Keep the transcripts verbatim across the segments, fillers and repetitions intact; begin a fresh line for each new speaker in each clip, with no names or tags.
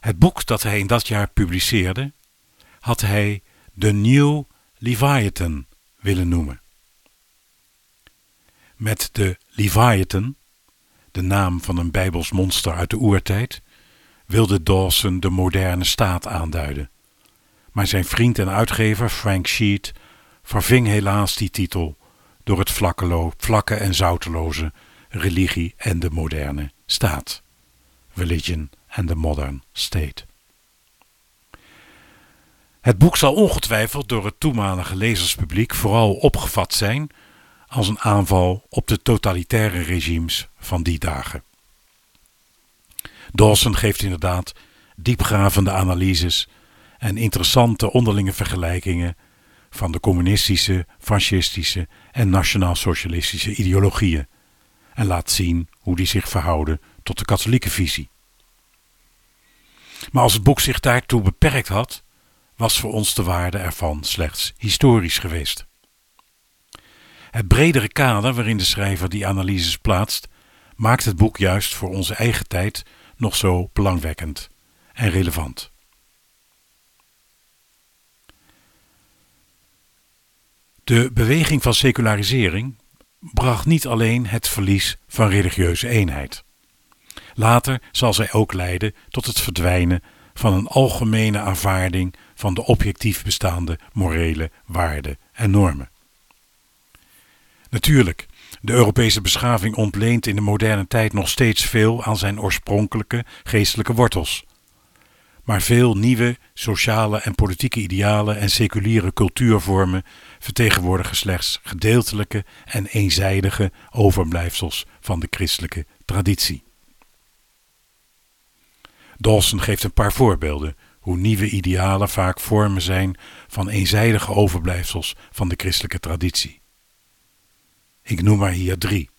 Het boek dat hij in dat jaar publiceerde, had hij The New Leviathan willen noemen. Met de Leviathan, de naam van een bijbels monster uit de oertijd, wilde Dawson de moderne staat aanduiden. Maar zijn vriend en uitgever Frank Sheet verving helaas die titel door het vlakkelo- vlakke en zouteloze religie en de moderne staat. Religion and the Modern State. Het boek zal ongetwijfeld door het toenmalige lezerspubliek vooral opgevat zijn als een aanval op de totalitaire regimes van die dagen. Dawson geeft inderdaad diepgravende analyses en interessante onderlinge vergelijkingen van de communistische, fascistische en nationaal-socialistische ideologieën en laat zien hoe die zich verhouden tot de katholieke visie. Maar als het boek zich daartoe beperkt had, was voor ons de waarde ervan slechts historisch geweest. Het bredere kader waarin de schrijver die analyses plaatst, maakt het boek juist voor onze eigen tijd nog zo belangwekkend en relevant. De beweging van secularisering bracht niet alleen het verlies van religieuze eenheid. Later zal zij ook leiden tot het verdwijnen van een algemene aanvaarding van de objectief bestaande morele waarden en normen. Natuurlijk, de Europese beschaving ontleent in de moderne tijd nog steeds veel aan zijn oorspronkelijke geestelijke wortels. Maar veel nieuwe sociale en politieke idealen en seculiere cultuurvormen vertegenwoordigen slechts gedeeltelijke en eenzijdige overblijfsels van de christelijke traditie. Dawson geeft een paar voorbeelden hoe nieuwe idealen vaak vormen zijn van eenzijdige overblijfsels van de christelijke traditie. Ik noem maar hier drie.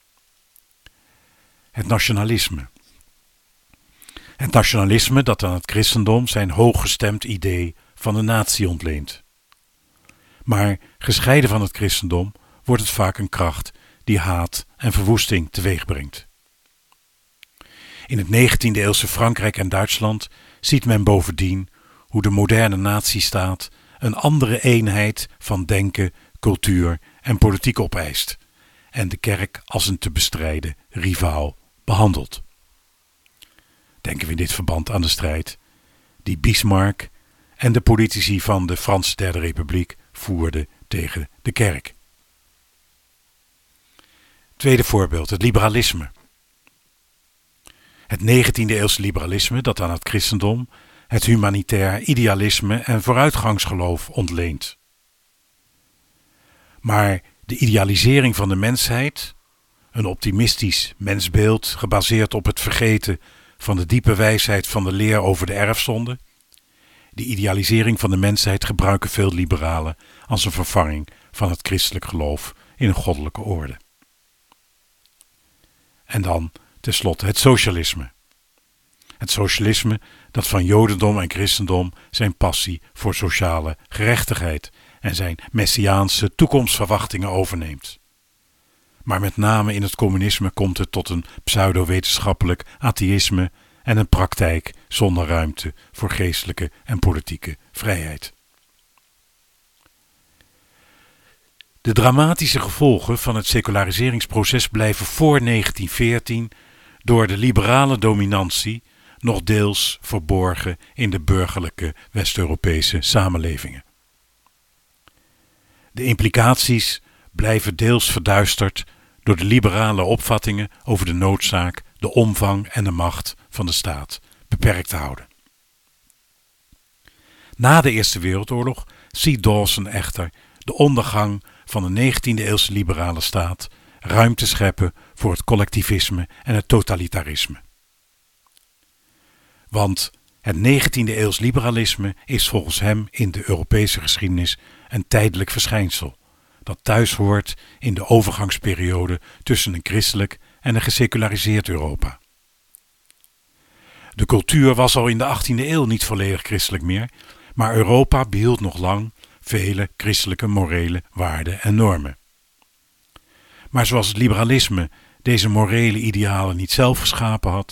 Het nationalisme. Het nationalisme dat aan het christendom zijn hooggestemd idee van de natie ontleent. Maar gescheiden van het christendom wordt het vaak een kracht die haat en verwoesting teweegbrengt. In het negentiende eeuwse Frankrijk en Duitsland ziet men bovendien hoe de moderne natiestaat een andere eenheid van denken, cultuur en politiek opeist en de kerk als een te bestrijden rivaal behandelt. Denken we in dit verband aan de strijd die Bismarck en de politici van de Franse Derde Republiek voerden tegen de kerk. Tweede voorbeeld, het liberalisme. Het negentiende eeuwse liberalisme dat aan het christendom het humanitair idealisme en vooruitgangsgeloof ontleent. Maar de idealisering van de mensheid, een optimistisch mensbeeld gebaseerd op het vergeten van de diepe wijsheid van de leer over de erfzonde, die idealisering van de mensheid gebruiken veel liberalen als een vervanging van het christelijk geloof in een goddelijke orde. En dan tenslotte het socialisme. Het socialisme dat van jodendom en christendom zijn passie voor sociale gerechtigheid en zijn messiaanse toekomstverwachtingen overneemt. Maar met name in het communisme komt het tot een pseudo-wetenschappelijk atheïsme en een praktijk zonder ruimte voor geestelijke en politieke vrijheid. De dramatische gevolgen van het seculariseringsproces blijven voor negentien veertien door de liberale dominantie nog deels verborgen in de burgerlijke West-Europese samenlevingen. De implicaties blijven deels verduisterd door de liberale opvattingen over de noodzaak de omvang en de macht van de staat beperkt te houden. Na de Eerste Wereldoorlog ziet Dawson echter de ondergang van de negentiende eeuwse liberale staat ruimte scheppen voor het collectivisme en het totalitarisme. Want het negentiende eeuws liberalisme is volgens hem in de Europese geschiedenis een tijdelijk verschijnsel dat thuis hoort in de overgangsperiode tussen een christelijk en een geseculariseerd Europa. De cultuur was al in de achttiende eeuw niet volledig christelijk meer, maar Europa behield nog lang vele christelijke morele waarden en normen. Maar zoals het liberalisme deze morele idealen niet zelf geschapen had,